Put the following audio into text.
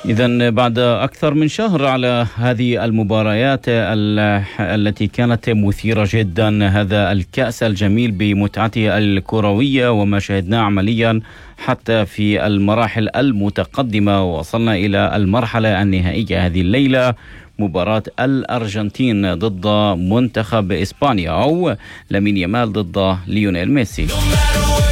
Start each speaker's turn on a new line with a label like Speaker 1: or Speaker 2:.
Speaker 1: إذن بعد أكثر من شهر على هذه المباريات التي كانت مثيرة جدا، هذا الكأس الجميل بمتعته الكروية وما شاهدناه عمليا حتى في المراحل المتقدمة، وصلنا إلى المرحلة النهائية هذه الليلة، مباراة الأرجنتين ضد منتخب إسبانيا أو لامين يامال ضد ليونيل ميسي.